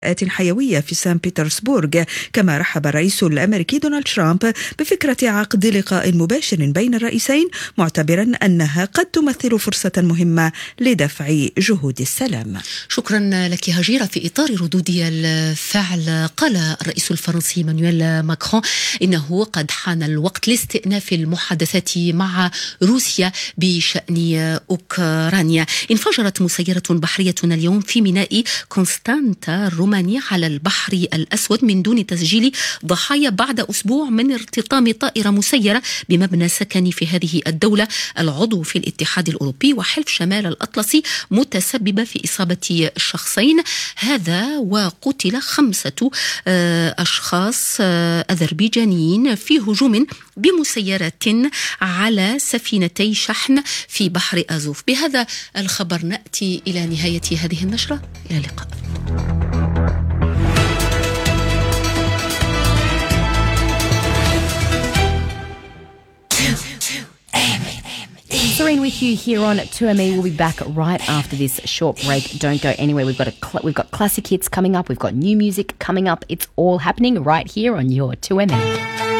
حيوية في سان بيترسبورغ. كما رحب الرئيس الأمريكي دونالد ترامب بفكرة عقد لقاء مباشر بين الرئيسين، معتبرا أنها قد تمثل فرصة مهمة لدفع جهود السلام. شكرا لك هجيرة. في إطار ردود الفعل قال الرئيس الفرنسي مانويل ماكرون إنه قد حان الوقت لاستئناف المحادثات مع روسيا بشأن أوكرانيا. انفجرت مسيرة بحرية اليوم في ميناء كونستانتا الروماني على البحر الأسود من دون تسجيل ضحايا بعد أسبوع من ارتطام طائرة مسيرة بمبنى سكني في هذه الدولة العضو في الاتحاد الأوروبي وحلف شمال الأطلسي، متسببة في إصابة شخصين. هذا وقتل 5 أشخاص أذربيجانيين في هجوم بمسيرات على سفينتي شحن في بحر أزوف. بهذا الخبر نأتي إلى نهاية هذه النشرة. إلى اللقاء. Serene with you here on 2ME. We'll be back right after this short break. Don't go anywhere. We've got classic hits coming up. We've got new music coming up. It's all happening right here on your 2ME.